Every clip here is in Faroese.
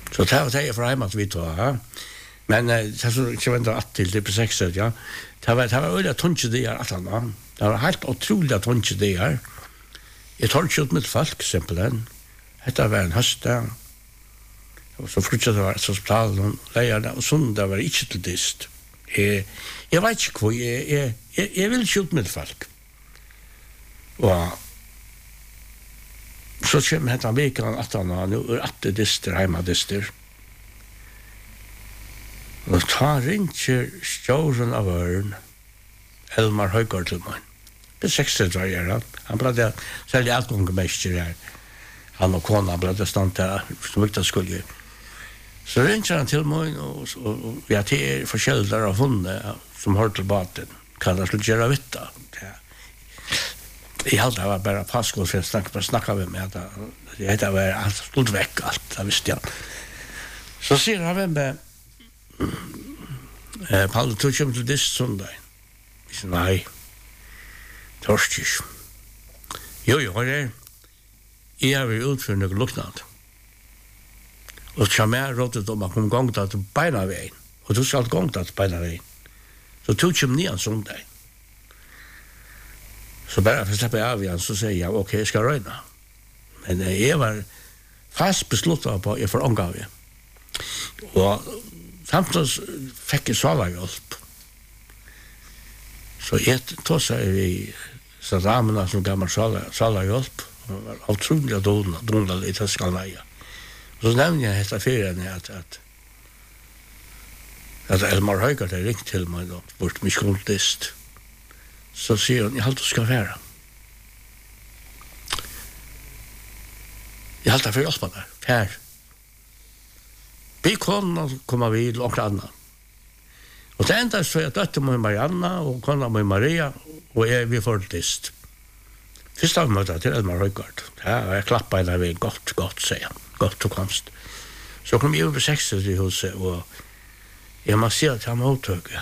Så det var fra hjemme at vi tog, ja. Men det er så ikke venter at til på 6, ja. Det var øyelig tunge det her, det var helt utrolig tunge det her. Jeg tar ikke ut med folk, simpelthen. Dette var en høst, ja. Og så flyttet det var et hospital, og leierne, og sånn, det var ikke til dist. Jeg vet ikke hvor, jeg vil ikke ut med folk. Og så kommer dette veken at han nå er 8 dister, heimadister. Og ta ringer stjåren av øren, Elmar Høygård til meg. Det 60 år gjør han. Han ble særlig altgångmester her. Han og kona ble stand til som viktig skulle. Så ringer han til meg, og vi har forskjellige der av hundet som hørte til baten. Hva det skulle gjøre vitt da. Jeg hadde det var bare paskål, for jeg snakket med meg. Det var alt stod vekk, alt, det visste jeg. Så sier han med meg, Palle, du kommer til dist søndag. Jeg sier, nei, torsdag. Jo, jeg har vært utført noe luknad. Og så kommer jeg rådet om at hun gongte til beina veien. Og du skal gongte til beina veien. Så du kommer ned en søndag. Så bare for å slippe av igjen, så sier jeg, ok, jeg skal røyne. Men jeg var fast besluttet på at jeg får omgav igjen. Og samtidig fikk jeg salarhjelp. Så jeg tog seg i Saddamene som gammel salarhjelp. Det var utrolig donald i Tøskalveia. Så nevnte jeg etter ferien at Elmar Høygård har ringt til meg og bort med skoldist. Så sier hun, jeg halte du skal være. Jeg halte for hjelp der, her. Vi kona kommer vi til åkne annet. Og det enda så jeg døtte med Marianna og kona med Maria, og vi får list. Først av møtet til Elmar Høygård. Ja, og jeg klappet en av vi godt, sier han. Godt og komst. Så kom jeg over 60 i huset, og jeg må si at jeg må uttøke.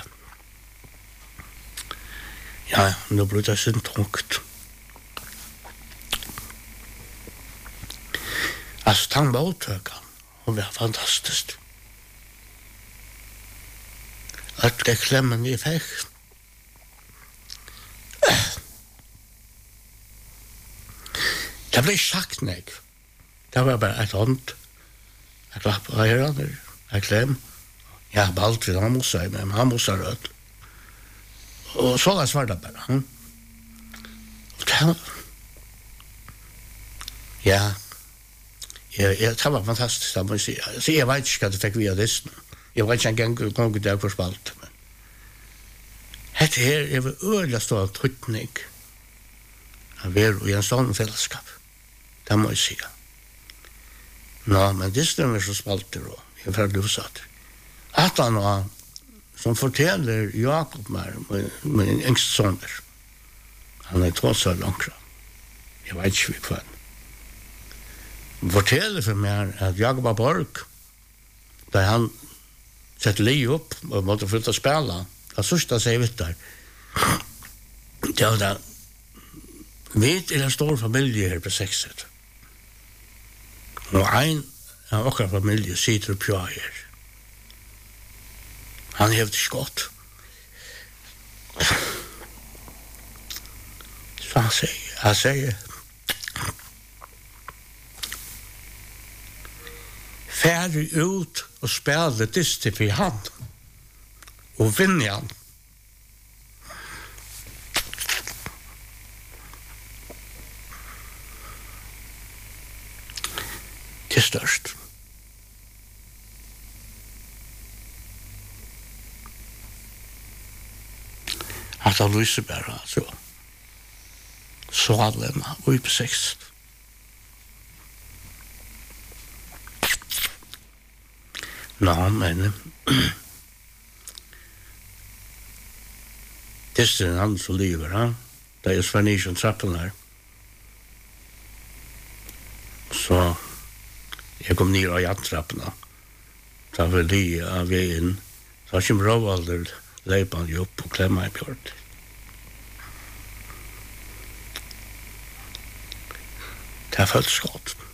Ja, nå ble det sånn tungt. Altså, han må uttøke. Og det var fantastisk. At det klemmen vi fikk. Det ble sagt meg. Det var bare et hånd. Jeg klappet av her, jeg klem. Jeg har balt til han mossa, men han mossa rød. Og så var det bare. Og det var... Ja, det var fantastisk, det må jeg si. Så jeg vet ikke hva det fikk via disten. Jeg vet ikke en gang det for spalt. Dette her er øyelig stor tøytning av i en sånn fellesskap. Det må jeg si. Nå, men disten er så spalt og jeg er ferdig utsatt. At han var som forteller Jakob med yngst sønner. Han er 2 år langt. Jeg vet ikke hva. Han forteller for meg at Jakob Borg, da han sette li opp og måtte flytte å spille, da sørste seg vidt der. Det var da, vi er en stor familie her på 6. Og en av okker familie sitter opp her. Han hevde ikke godt. Så han sier, færre ut og spille disse for han, og vinne han. Det er størst. At han lyser bare, så alle og i på 6. Nå, men det er en annen som lever, det er Svenisen trappen her. Så jeg kom ned av janttrappene, da var de av veien, så kom Råvalder leipan jo opp og klemma i bjørn. Det er følt skott.